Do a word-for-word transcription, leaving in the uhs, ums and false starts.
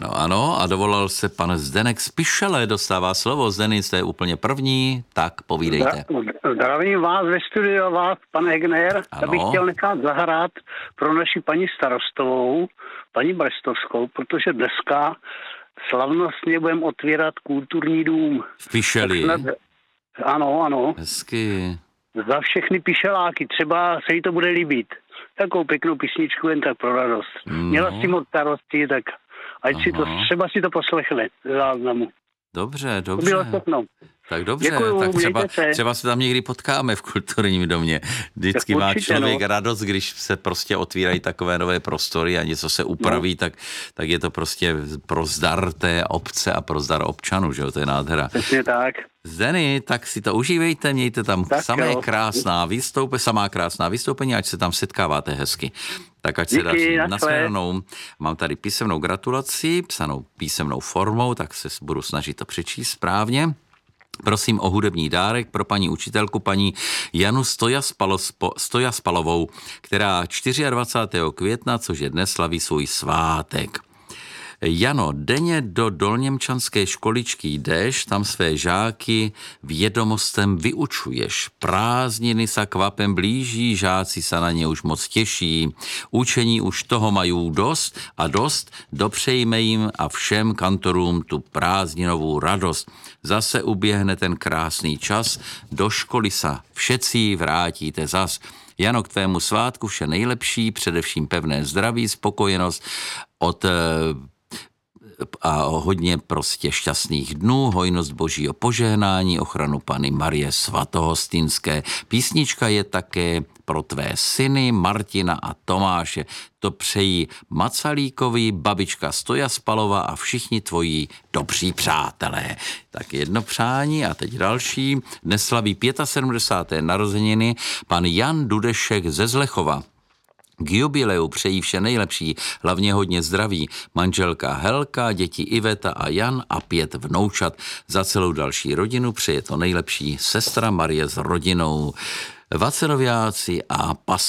Ano, ano, a dovolal se pan Zdeněk z Pišele, dostává slovo. Zdeněk, jste úplně první, tak povídejte. Zdravím vás ve studiu a vás, pan Egner. Já bych chtěl nechat zahrát pro naši paní starostovou, paní Brestovskou, protože dneska slavnostně budeme otvírat kulturní dům. V Pišeli. Snad... Ano, ano. Hezky. Za všechny pišeláky, třeba se jí to bude líbit. Takovou pěknou písničku jen tak pro radost. No. Měla s tím od starosti, tak ať Aha. si to, třeba si to poslechne z záznamu. Dobře, dobře. Tak dobře, Děkuju, tak třeba, třeba se tam někdy potkáme v kulturním domě. Vždycky má člověk no. radost, když se prostě otvírají takové nové prostory a něco se upraví, no. tak, tak je to prostě pro zdar té obce a pro zdar občanů, že jo, to je nádhera. Přesně tak. Zdeny, tak si to užívejte, mějte tam tak samé jo. krásná vystoupení, samá krásná vystoupení, ať se tam setkáváte hezky. Tak ať se daří. Nashledanou. Mám tady písemnou gratulaci, psanou písemnou formou, tak se budu snažit to přečíst správně. Prosím o hudební dárek pro paní učitelku, paní Janu Stojaspalovou, která dvacátého čtvrtého května, což je dnes, slaví svůj svátek. Jano, denně do dolněmčanské školičky jdeš, tam své žáky vědomostem vyučuješ. Prázdniny sa kvapem blíží, žáci sa na ně už moc těší. Učení už toho mají dost a dost, dopřejme jim a všem kantorům tu prázdninovou radost. Zase uběhne ten krásný čas, do školy sa všetci vrátíte zas. Jano, k tvému svátku vše nejlepší, především pevné zdraví, spokojenost od a hodně prostě šťastných dnů, hojnost božího požehnání, ochranu Panny Marie Svatohostinské. Písnička je také pro tvé syny Martina a Tomáše. To přejí Macalíkovi, babička Stojaspalova a všichni tvoji dobří přátelé. Tak jedno přání a teď další. Dnes slaví sedmdesáté páté narozeniny pan Jan Dudešek ze Zlechova. K jubileu přejí vše nejlepší, hlavně hodně zdraví. Manželka Helka, děti Iveta a Jan a pět vnoučat. Za celou další rodinu přeje to nejlepší sestra Marie s rodinou. Vaceroviáci a pas